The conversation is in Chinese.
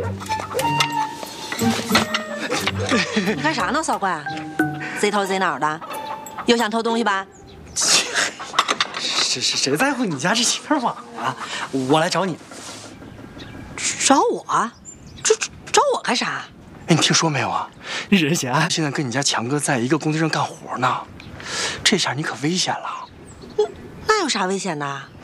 你干啥呢，少管？贼头贼脑的，又想偷东西吧？ 谁在乎你家这几片网啊？我来找你。 找我？找我干啥？ 哎，你听说没有啊？任贤现在跟你家强哥在一个工地上干活呢，这下你可危险了。 那有啥危险的？